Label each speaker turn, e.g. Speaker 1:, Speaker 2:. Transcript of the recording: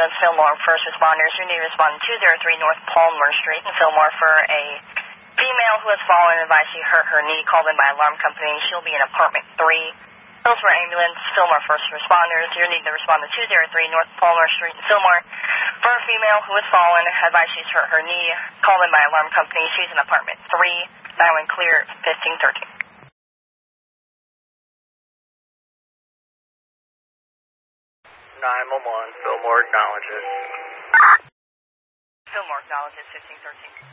Speaker 1: ambulance, Fillmore. First responders, you need to respond to 203 North Palmer Street in Fillmore for a female who has fallen and advised she hurt her knee. Called in by alarm company. She'll be in apartment 3. Hillsborough ambulance, Fillmore first responders. You need to respond to 203 North Palmer Street in Fillmore for a female who has fallen and advised she's hurt her knee. Called in by alarm company. She's in apartment 3. Now and clear 1513.
Speaker 2: 911, Fillmore acknowledges.
Speaker 1: Fillmore acknowledges 1513.